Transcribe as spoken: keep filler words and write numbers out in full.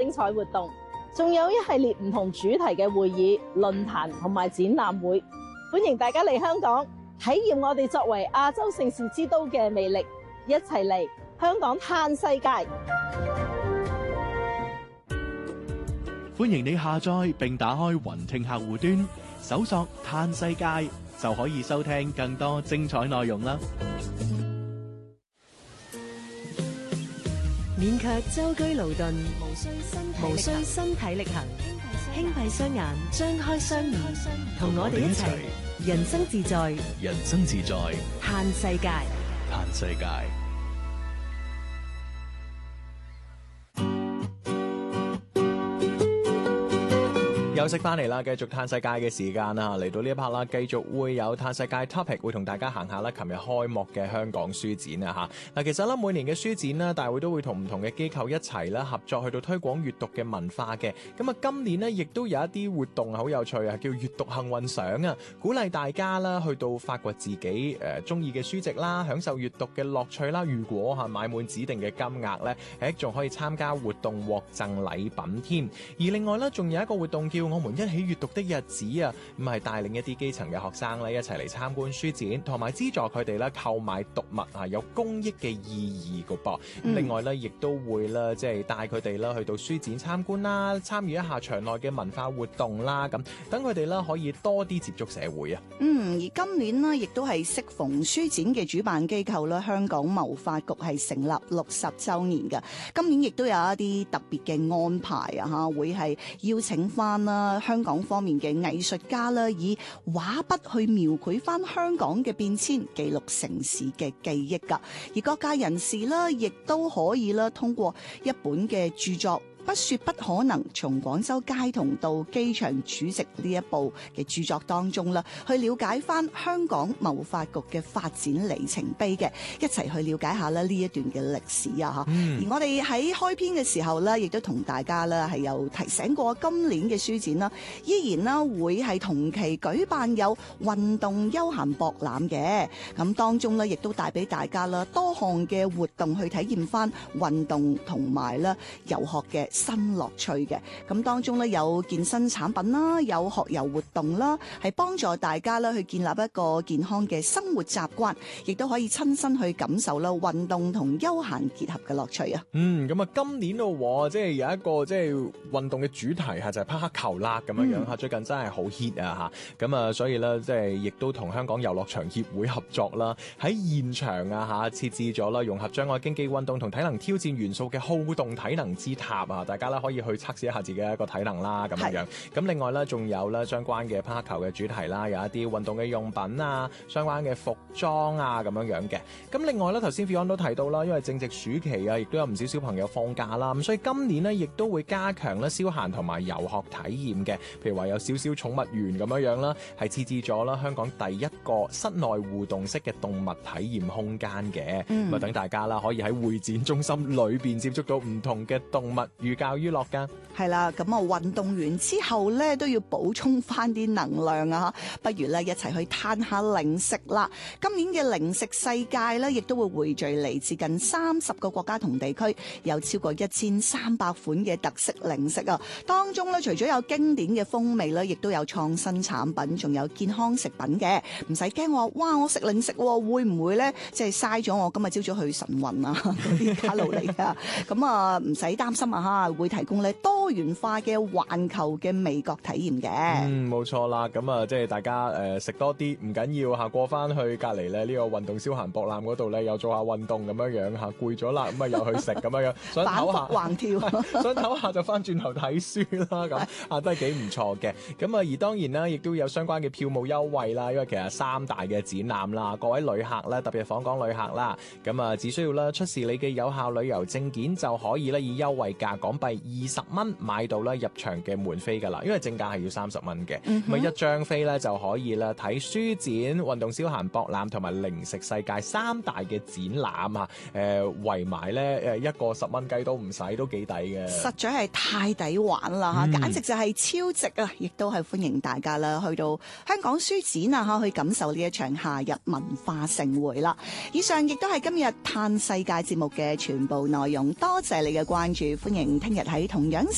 精彩活動，仲有一系列唔同主題嘅會議、論壇同埋展覽會，歡迎大家嚟香港體驗我哋作為亞洲盛事之都嘅魅力，一齊嚟香港嘆世界。 歡迎你下載並打開雲聽客戶端，搜索嘆世界就可以收聽更多精彩內容啦。 免卻舟車勞頓，無需身體力行，輕閉雙眼，張開雙耳，同我哋一齊人生自在， 人生自在， 嘆世界， 嘆世界。休息翻嚟啦，繼續嘆世界嘅時間啦，嚟到呢一 part 啦，繼續會有嘆世界 topic， 會同大家行下啦。琴日開幕嘅香港書展啊嚇，嗱其實咧每年嘅書展啦，大會都會同唔同嘅機構一齊啦合作，去到推廣閱讀嘅文化嘅。咁啊，今年呢，亦都有一啲活動好有趣啊，叫閱讀幸運賞啊，鼓勵大家啦去到發掘自己誒中意嘅書籍啦，享受閱讀嘅樂趣啦。如果嚇買滿指定嘅金額咧，誒仲可以參加活動獲贈禮品添。而另外咧，仲有一個活動叫我們一起閱讀的日子啊，咁係帶領一啲基層嘅學生咧一齊嚟參觀書展，同埋資助佢哋咧購買讀物啊，有公益嘅意義噶噃。嗯、另外咧，亦都會咧即係帶佢哋啦去到書展參觀啦，參與一下場內嘅文化活動啦，咁等佢哋咧可以多啲接觸社會啊。 嗯，而今年呢，亦都係適逢書展嘅主辦機構啦，香港貿發局係成立六十週年嘅。今年亦都有一啲特別嘅安排啊，嚇會係邀請翻啦。香港方面嘅藝術家啦，以畫筆去描繪翻香港嘅變遷，記錄城市嘅記憶㗎。而各界人士啦，亦都可以啦，通過一本嘅著作，不說不可能，從廣州街童到機場主席呢一部嘅著作當中啦，去了解翻香港貿發局嘅發展里程碑嘅，一齊去了解下咧呢一段嘅歷史啊！嚇、嗯，而我哋喺開篇嘅時候咧，亦都同大家咧係有提醒過，今年嘅書展啦，依然啦會係同期舉辦有運動休閒博覽嘅，咁當中咧亦都帶俾大家啦多項嘅活動去體驗翻運動同埋咧遊學嘅新樂趣嘅。咁當中咧有健身產品啦，有學遊活動啦，係幫助大家咧去建立一個健康嘅生活習慣，亦都可以親身去感受啦運動同休閒結合嘅樂趣啊。嗯， 咁啊今年咯，即係有一個即係運動嘅主題嚇，就係匹克球啦咁樣樣嚇，最近真係好 hit 啊嚇，咁啊所以咧即係亦都同香港遊樂場協會合作啦，喺現場啊嚇設置咗啦融合障礙競技運動同體能挑戰元素嘅好動體能之塔啊，大家咧可以去測試一下自己一個體能啦咁樣樣。咁另外咧仲有咧相關嘅匹克球嘅主題啦，有一啲運動嘅用品啊，相關嘅服裝啊咁樣樣嘅。咁另外咧頭先 Fion 都提到啦，因為正值暑期啊，亦都有唔少小朋友放假啦，咁所以今年咧亦都會加強咧消閒同埋遊學體驗嘅，譬如話有少少寵物園咁樣樣啦，係設置咗啦香港第一個室內互動式嘅動物體驗空間嘅，咁啊等大家啦可以喺會展中心裏邊接觸到唔同嘅動物，寓教於樂噶。 係啦，咁啊運動完之後咧都要補充翻啲能量啊，不如咧一齊去嘆下零食啦。今年嘅零食世界咧，亦都會匯聚嚟自近三十個國家同地區，有超過一千三百款嘅特色零食啊。當中咧除咗有經典嘅風味咧，亦都有創新產品，仲有健康食品嘅。唔使驚話，哇！我食零食會唔會咧即係嘥咗我今日朝早去晨運啊嗰啲卡路里啊？咁啊唔使擔心啊嚇，會提供咧多元化嘅環球嘅味覺體驗嘅。 嗯，冇錯啦。咁啊，即係大家誒食、呃、多啲唔緊要嚇，過翻去隔離咧呢、呢個運動消閒博覽嗰度咧，又做下運動咁樣樣嚇，攰咗啦，咁啊又去食咁樣樣，想唞下橫跳， 想唞下就翻轉頭睇書啦，咁啊都係幾唔錯嘅。咁啊而當然啦，亦都有相關嘅票務優惠啦，因為其實三大嘅展覽啦，各位旅客咧，特別係訪港旅客啦，咁啊只需要啦出示你嘅有效旅遊證件就可以咧以優惠價港幣二十蚊買到咧入場嘅門飛㗎啦，因為正價係要三十蚊嘅，咁啊、嗯、一張飛咧就可以啦睇書展、運動消閒博覽同埋零食世界三大嘅展覽啊！誒圍埋咧誒一個十蚊雞都唔使，都幾抵嘅， 實在係太抵玩啦嚇，嗯、簡直就係超值啊！亦都係歡迎大家啦去到香港書展啊嚇，去感受呢一場夏日文化盛會啦。以上亦都係今日嘆世界節目嘅全部內容，多謝你嘅關注，歡迎聽日喺同樣